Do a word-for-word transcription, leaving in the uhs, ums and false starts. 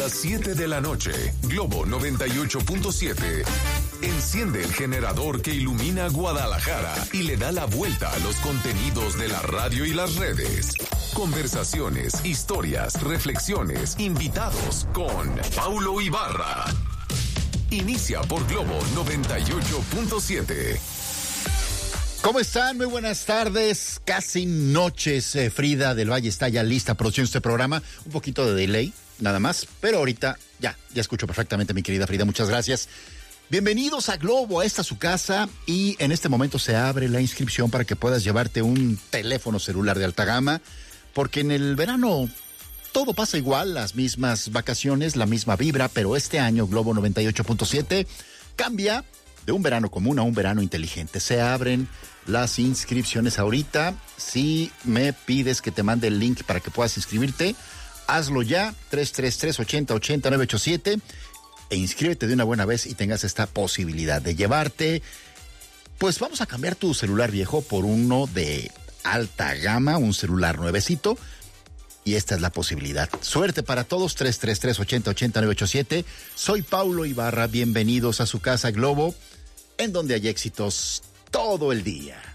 Las siete de la noche, Globo noventa y ocho punto siete. Enciende el generador que ilumina Guadalajara y le da la vuelta a los contenidos de la radio y las redes. Conversaciones, historias, reflexiones, invitados con Paulo Ibarra. Inicia por Globo noventa y ocho punto siete. ¿Cómo están? Muy buenas tardes, casi noches. eh, Frida del Valle está ya lista produciendo este programa. Un poquito de delay, nada más, pero ahorita ya, ya escucho perfectamente, mi querida Frida, muchas gracias. Bienvenidos a Globo, a esta su casa, y en este momento se abre la inscripción para que puedas llevarte un teléfono celular de alta gama, porque en el verano todo pasa igual, las mismas vacaciones, la misma vibra, pero este año Globo noventa y ocho punto siete cambia de un verano común a un verano inteligente. Se abren las inscripciones ahorita. Si me pides que te mande el link para que puedas inscribirte, hazlo ya, tres tres tres, ocho cero ocho cero, nueve ocho siete, e inscríbete de una buena vez y tengas esta posibilidad de llevarte. Pues vamos a cambiar tu celular viejo por uno de alta gama, un celular nuevecito, y esta es la posibilidad. Suerte para todos, tres tres tres, ocho cero ocho cero, nueve ocho siete. Soy Paulo Ibarra, bienvenidos a su casa Globo, en donde hay éxitos todo el día.